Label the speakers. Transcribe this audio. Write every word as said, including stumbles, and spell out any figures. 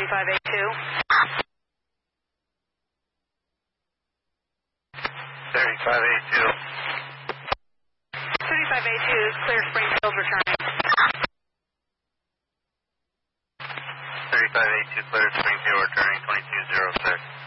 Speaker 1: thirty-five eight two.
Speaker 2: thirty-five eight two.
Speaker 1: thirty-five eight two, clear Springfield returning.
Speaker 2: thirty-five eight two, clear Springfield returning twenty-two zero six.